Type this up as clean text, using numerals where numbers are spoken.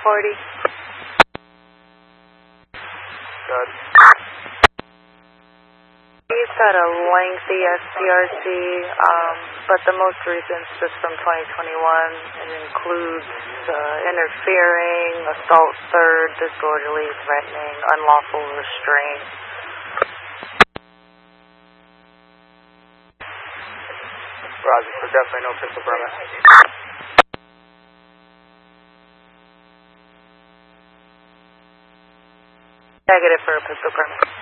40. Good. He's got a lengthy SPRC, but the most recent is just from 2021. It includes interfering, assault third, disorderly, threatening, unlawful restraint. Roger, so definitely no pistol permit. Negative for a pistol permit.